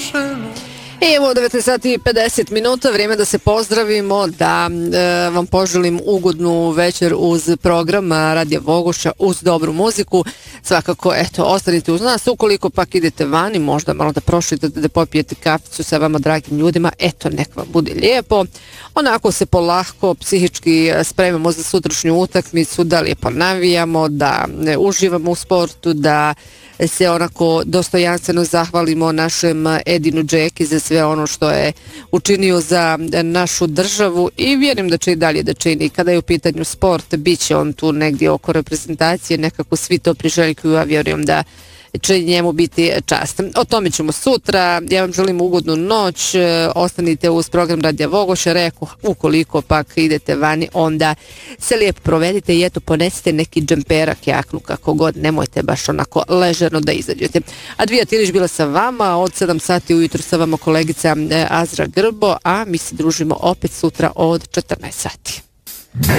I evo 19 sati i 50 minuta, vrijeme da se pozdravimo, da vam poželim ugodnu večer uz program Radija Vogoša, uz dobru muziku. Svakako, eto, ostanite uz nas, ukoliko pak idete vani, možda malo da prošlite, da popijete kaficu sa vama dragim ljudima, eto, nek vam bude lijepo. Onako se polako psihički spremamo za sutrašnju utakmicu, da lijepo navijamo, da uživamo u sportu, da se onako dostojanstveno zahvalimo našem Edinu Džeki za sve ono što je učinio za našu državu i vjerujem da će i dalje da čini. Kada je u pitanju sport, bit će on tu negdje oko reprezentacije, nekako svi to priželjkuju, a vjerujem da će njemu biti čast. O tome ćemo sutra. Ja vam želim ugodnu noć. Ostanite uz program Radija Vogoša. Reku, ukoliko pak idete vani, onda se lijepo provedite i eto, ponesite neki džemperak, jaknu, kako god. Nemojte baš onako ležerno da izađete. Advija Tilić bila sa vama. Od 7 sati ujutro sa vama kolegica Azra Grbo, a mi se družimo opet sutra od 14 sati.